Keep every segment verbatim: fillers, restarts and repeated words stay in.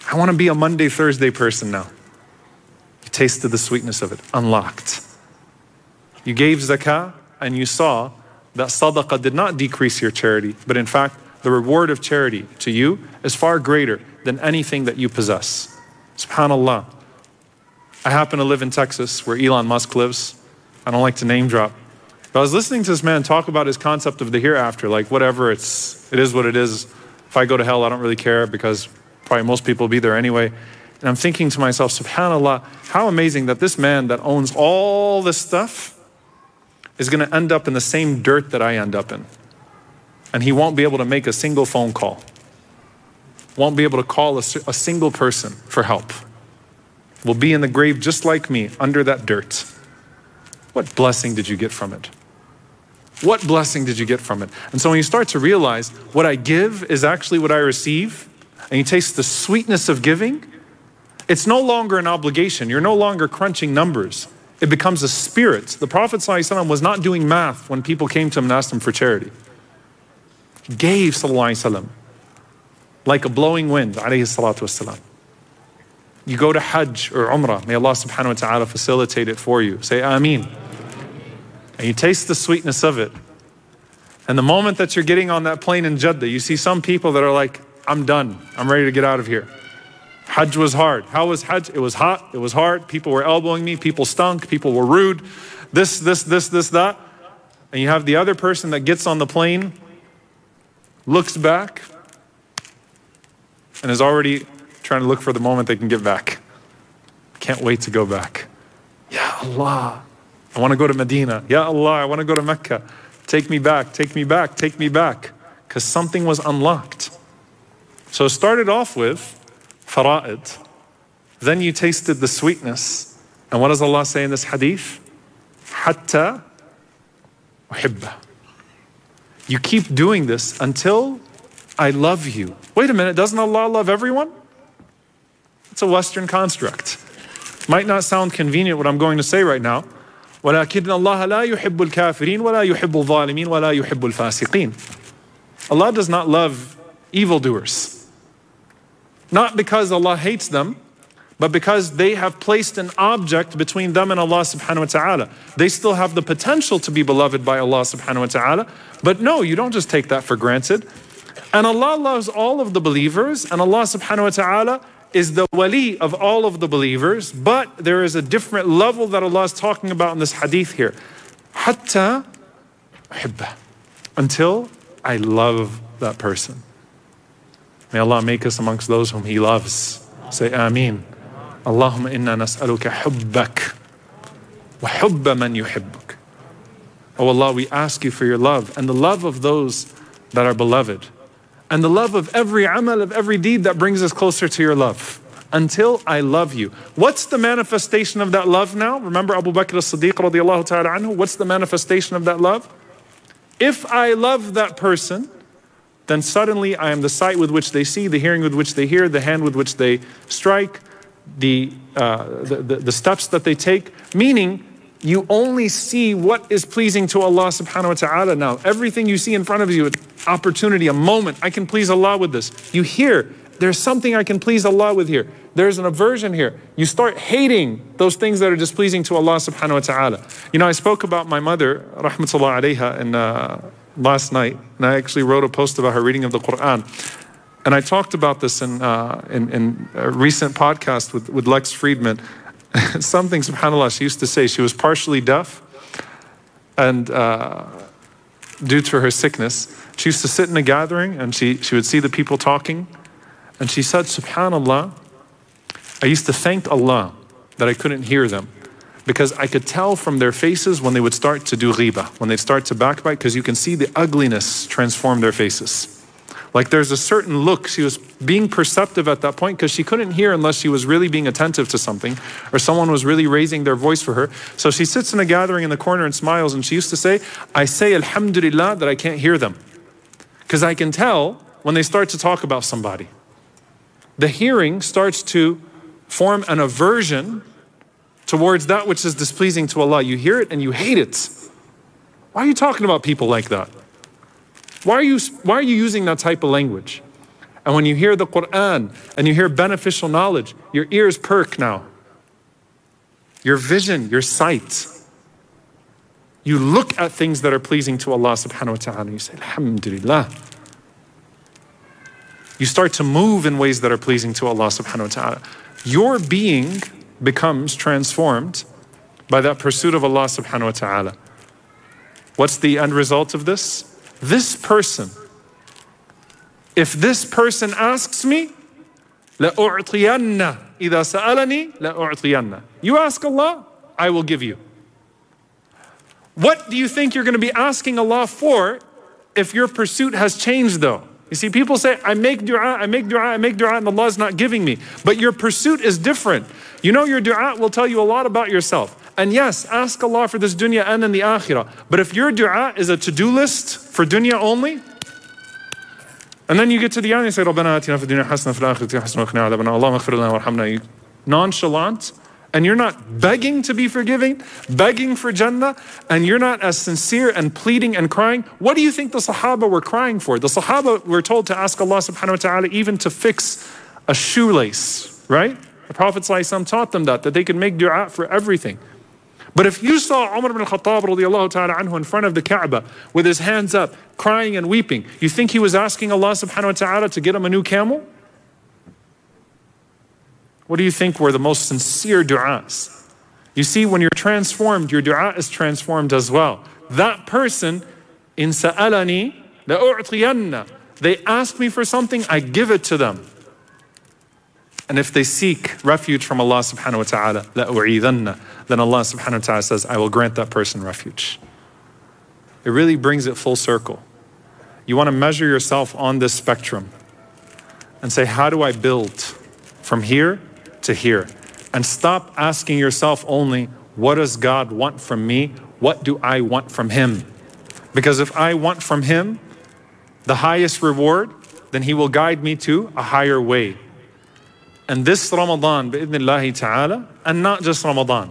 I want to be a Monday, Thursday person now. You tasted the sweetness of it, unlocked. You gave zakah and you saw that sadaqah did not decrease your charity, but in fact, the reward of charity to you is far greater than anything that you possess. SubhanAllah. I happen to live in Texas where Elon Musk lives. I don't like to name drop. But I was listening to this man talk about his concept of the hereafter, like whatever, it's, it is what it is. If I go to hell, I don't really care because probably most people will be there anyway. And I'm thinking to myself, SubhanAllah, how amazing that this man that owns all this stuff is going to end up in the same dirt that I end up in. And he won't be able to make a single phone call. Won't be able to call a, a single person for help. Will be in the grave just like me, under that dirt. What blessing did you get from it? What blessing did you get from it? And so when you start to realize what I give is actually what I receive, and you taste the sweetness of giving, it's no longer an obligation. You're no longer crunching numbers. It becomes a spirit. The Prophet ﷺ was not doing math when people came to him and asked him for charity. He gave ﷺ like a blowing wind, alayhi salatu wasalam. You go to Hajj or Umrah, may Allah subhanahu wa ta'ala facilitate it for you. Say Ameen. And you taste the sweetness of it. And the moment that you're getting on that plane in Jeddah, you see some people that are like, I'm done. I'm ready to get out of here. Hajj was hard. How was Hajj? It was hot. It was hard. People were elbowing me. People stunk. People were rude. This, this, this, this, that. And you have the other person that gets on the plane, looks back, and is already trying to look for the moment they can get back. Can't wait to go back. Ya Allah, I want to go to Medina. Ya Allah, I want to go to Mecca. Take me back, take me back, take me back. Because something was unlocked. So it started off with fara'id. Then you tasted the sweetness. And what does Allah say in this hadith? Hatta uhibba. You keep doing this until I love you. Wait a minute, doesn't Allah love everyone? It's a Western construct. Might not sound convenient what I'm going to say right now. وَلَكِنَّ اللَّهَ لَا يُحِبُّ الْكَافِرِينَ وَلَا يُحِبُّ الظَّالِمِينَ وَلَا يُحِبُّ الْفَاسِقِينَ. Allah does not love evildoers. Not because Allah hates them, but because they have placed an object between them and Allah subhanahu wa ta'ala. They still have the potential to be beloved by Allah subhanahu wa ta'ala. But no, you don't just take that for granted. And Allah loves all of the believers, and Allah subhanahu wa ta'ala is the wali of all of the believers, but there is a different level that Allah is talking about in this hadith here. Hatta uhibba. Until I love that person. May Allah make us amongst those whom He loves. Say Ameen. Allahumma inna nas'aluka hubbak wa hubba man yuhibbuk. Oh Allah, we ask you for your love and the love of those that are beloved. And the love of every amal, of every deed that brings us closer to your love. Until I love you. What's the manifestation of that love now? Remember Abu Bakr as-Siddiq radiallahu ta'ala anhu? What's the manifestation of that love? If I love that person, then suddenly I am the sight with which they see, the hearing with which they hear, the hand with which they strike, the, uh, the, the, the steps that they take. Meaning, you only see what is pleasing to Allah subhanahu wa ta'ala now. Everything you see in front of you, opportunity, a moment, I can please Allah with this. You hear, there's something I can please Allah with here. There's an aversion here. You start hating those things that are displeasing to Allah subhanahu wa ta'ala. You know, I spoke about my mother, rahmatullah alayha, in, uh, last night, and I actually wrote a post about her reading of the Quran. And I talked about this in, uh, in, in a recent podcast with, with Lex Friedman. Something, subhanAllah, she used to say. She was partially deaf, and uh, due to her sickness, she used to sit in a gathering and she, she would see the people talking, and she said, subhanAllah, I used to thank Allah that I couldn't hear them, because I could tell from their faces when they would start to do ghibah, when they'd start to backbite, because you can see the ugliness transform their faces. Like there's a certain look. She was being perceptive at that point because she couldn't hear unless she was really being attentive to something or someone was really raising their voice for her. So she sits in a gathering in the corner and smiles, and she used to say, I say alhamdulillah that I can't hear them, because I can tell when they start to talk about somebody. The hearing starts to form an aversion towards that which is displeasing to Allah. You hear it and you hate it. Why are you talking about people like that? Why are you, why are you using that type of language? And when you hear the Quran and you hear beneficial knowledge, your ears perk now. Your vision, your sight. You look at things that are pleasing to Allah subhanahu wa ta'ala. You say, Alhamdulillah. You start to move in ways that are pleasing to Allah subhanahu wa ta'ala. Your being becomes transformed by that pursuit of Allah subhanahu wa ta'ala. What's the end result of this? This person, if this person asks me, لَأُعْطِيَنَّ إِذَا سَأَلَنِي لَأُعْطِيَنَّ. You ask Allah, I will give you. What do you think you're going to be asking Allah for if your pursuit has changed though? You see, people say, I make dua, I make dua, I make dua, and Allah is not giving me. But your pursuit is different. You know, your dua will tell you a lot about yourself. And yes, ask Allah for this dunya and in the akhirah. But if your dua is a to-do list for dunya only, and then you get to the end and you say, رَبَّنَا آتِنَا فِي الدُّنْيَا حَسَنَةً فِي الْآخِرَةِ حَسَنَةً وَقِنَا عَذَابَ النَّارِ اللَّهُمَّ اغْفِرْ لَنَا وَارْحَمْنَا. Nonchalant, and you're not begging to be forgiving, begging for Jannah, and you're not as sincere and pleading and crying. What do you think the Sahaba were crying for? The Sahaba were told to ask Allah subhanahu wa ta'ala even to fix a shoelace, right? The Prophet ﷺ taught them that, that they could make dua for everything. But if you saw Umar ibn al-Khattab radiallahu ta'ala anhu in front of the Kaaba with his hands up, crying and weeping, you think he was asking Allah subhanahu wa ta'ala to get him a new camel? What do you think were the most sincere du'as? You see, when you're transformed, your dua is transformed as well. That person, in sa'alani, la'u'tiyanna, they ask me for something, I give it to them. And if they seek refuge from Allah subhanahu wa ta'ala, la'u'idhanna, then Allah subhanahu wa ta'ala says, I will grant that person refuge. It really brings it full circle. You want to measure yourself on this spectrum and say, how do I build from here to here? And stop asking yourself only, what does God want from me? What do I want from Him? Because if I want from Him the highest reward, then He will guide me to a higher way. And this Ramadan, bi'idhnillahi ta'ala, and not just Ramadan,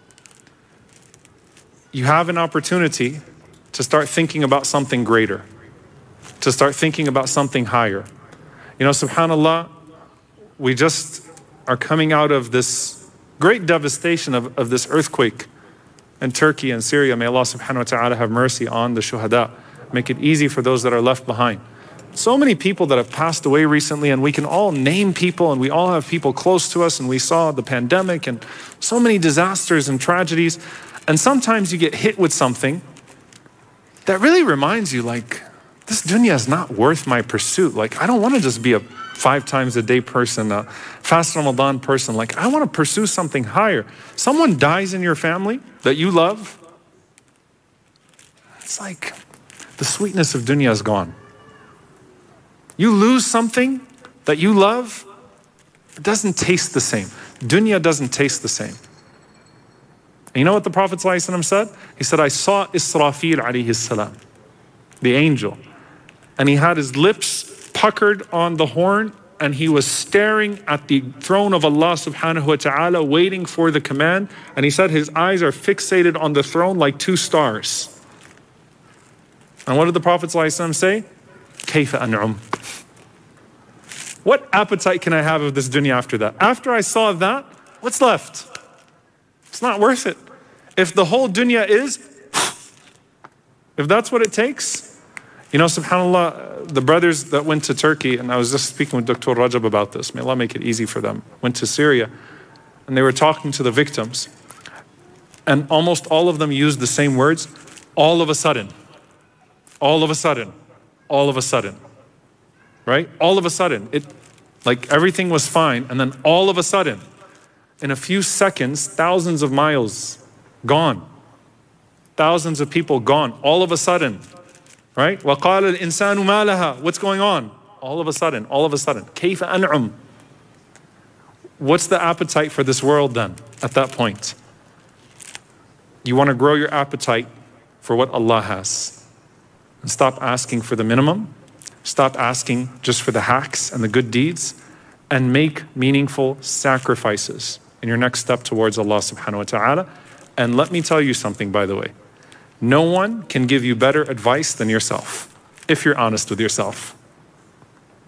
you have an opportunity to start thinking about something greater, to start thinking about something higher. You know, subhanAllah, we just are coming out of this great devastation of, of this earthquake in Turkey and Syria. May Allah subhanahu wa ta'ala have mercy on the shuhada. Make it easy for those that are left behind. So many people that have passed away recently, and we can all name people, and we all have people close to us, and we saw the pandemic and so many disasters and tragedies. And sometimes you get hit with something that really reminds you, like, this dunya is not worth my pursuit. Like, I don't want to just be a five times a day person, a fast Ramadan person. Like, I want to pursue something higher. Someone dies in your family that you love. It's like the sweetness of dunya is gone. You lose something that you love, it doesn't taste the same. Dunya doesn't taste the same. And you know what the Prophet ﷺ said? He said, I saw Israfil alayhi salam, the angel, and he had his lips puckered on the horn, and he was staring at the throne of Allah subhanahu wa ta'ala, waiting for the command. And he said his eyes are fixated on the throne like two stars. And what did the Prophet ﷺ say? Kayfa an'um. What appetite can I have of this dunya after that? After I saw that, what's left? It's not worth it. If the whole dunya is, if that's what it takes, you know, subhanAllah, the brothers that went to Turkey, and I was just speaking with Doctor Rajab about this, may Allah make it easy for them, went to Syria, and they were talking to the victims, and almost all of them used the same words, all of a sudden, all of a sudden, all of a sudden, right? All of a sudden, it, like everything was fine, and then all of a sudden, in a few seconds, thousands of miles gone. Thousands of people gone, all of a sudden, right? وَقَالَ الْإِنسَانُ مَا لَهَا. What's going on? All of a sudden, all of a sudden. كَيْفَ أَنْعُمْ. What's the appetite for this world then, at that point? You want to grow your appetite for what Allah has. And stop asking for the minimum. Stop asking just for the hacks and the good deeds. And make meaningful sacrifices in your next step towards Allah subhanahu wa ta'ala. And let me tell you something, by the way. No one can give you better advice than yourself, if you're honest with yourself.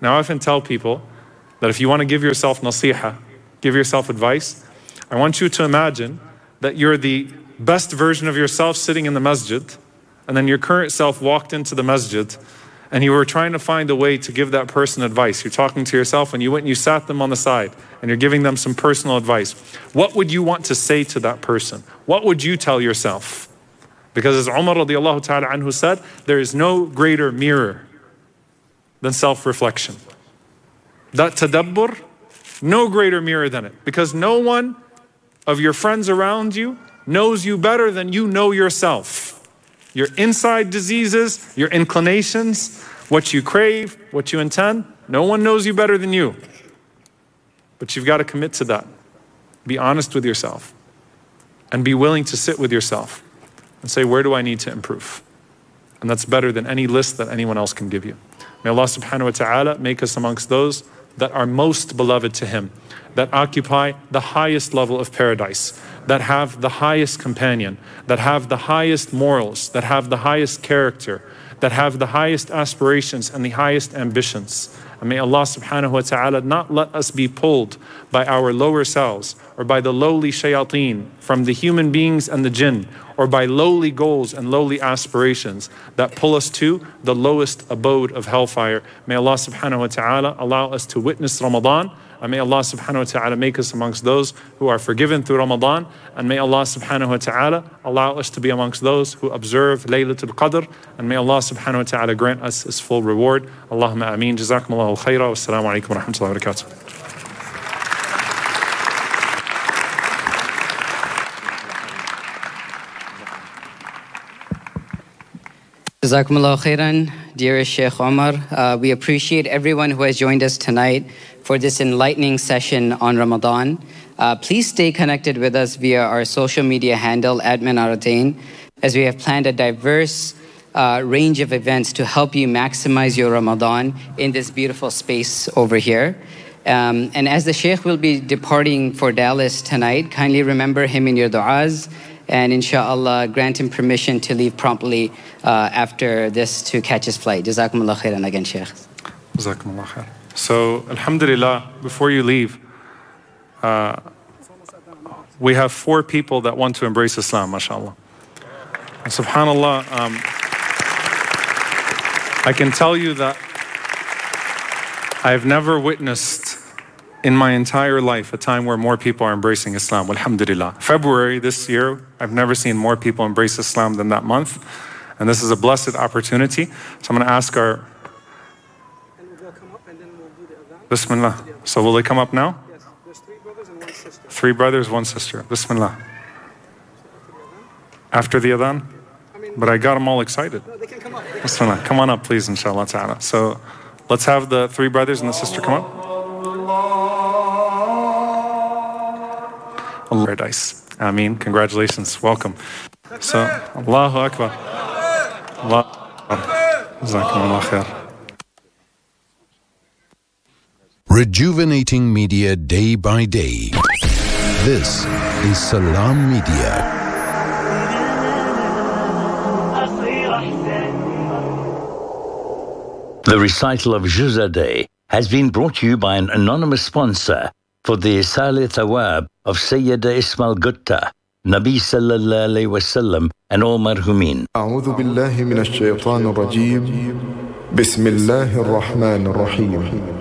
Now I often tell people that if you want to give yourself nasiha, give yourself advice, I want you to imagine that you're the best version of yourself sitting in the masjid, and then your current self walked into the masjid, and you were trying to find a way to give that person advice. You're talking to yourself, and you went and you sat them on the side, and you're giving them some personal advice. What would you want to say to that person? What would you tell yourself? Because as Umar radiallahu ta'ala anhu said, there is no greater mirror than self-reflection. That tadabbur, no greater mirror than it. Because no one of your friends around you knows you better than you know yourself. Your inside diseases, your inclinations, what you crave, what you intend, no one knows you better than you. But you've got to commit to that. Be honest with yourself. And be willing to sit with yourself and say, where do I need to improve? And that's better than any list that anyone else can give you. May Allah subhanahu wa ta'ala make us amongst those that are most beloved to Him, that occupy the highest level of paradise, that have the highest companion, that have the highest morals, that have the highest character, that have the highest aspirations and the highest ambitions. And may Allah subhanahu wa ta'ala not let us be pulled by our lower selves or by the lowly shayateen from the human beings and the jinn, or by lowly goals and lowly aspirations that pull us to the lowest abode of hellfire. May Allah subhanahu wa ta'ala allow us to witness Ramadan, and may Allah subhanahu wa ta'ala make us amongst those who are forgiven through Ramadan, and may Allah subhanahu wa ta'ala allow us to be amongst those who observe Laylatul Qadr, and may Allah subhanahu wa ta'ala grant us His full reward. Allahumma ameen. Jazakumullahu khaira. Wassalamu alaikum wa rahmatullahi wa barakatuh. Jazakumullah khairan, dearest Sheikh Omar. Uh, we appreciate everyone who has joined us tonight for this enlightening session on Ramadan. Uh, please stay connected with us via our social media handle, at Menaratain, as we have planned a diverse uh, range of events to help you maximize your Ramadan in this beautiful space over here. Um, and as the Sheikh will be departing for Dallas tonight, kindly remember him in your du'as, and inshallah grant him permission to leave promptly uh, after this to catch his flight. Jazakumullah khairan again, Sheikh. Jazakumullah khair. So, alhamdulillah, before you leave, uh, we have four people that want to embrace Islam, mashallah. And subhanallah, um, I can tell you that I've never witnessed in my entire life a time where more people are embracing Islam, alhamdulillah. February this year, I've never seen more people embrace Islam than that month. And this is a blessed opportunity. So I'm going to ask our... Bismillah. So will they come up now? Yes, there's three brothers and one sister. Three brothers, one sister. Bismillah. After the adhan? But I got them all excited. No, they can come up. Bismillah. Come on up, please, inshallah ta'ala. So let's have the three brothers and the sister come up. Paradise. Ameen. Congratulations. Welcome. So, Allahu Akbar. Allah. Jazakumullah khair. Rejuvenating media day by day. This is Salam Media. The recital of Juz Day has been brought to you by an anonymous sponsor for the Isal Thawab of Sayyida Ismail Gutta, Nabi Sallallahu Alaihi Wasallam, and all marhumin. أعوذ بالله من الشيطان الرجيم بسم الله الرحمن الرحيم